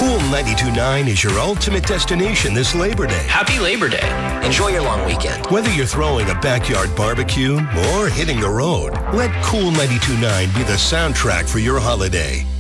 Cool 92.9 is your ultimate destination this Labor Day. Happy Labor Day. Enjoy your long weekend. Whether you're throwing a backyard barbecue or hitting the road, let Cool 92.9 be the soundtrack for your holiday.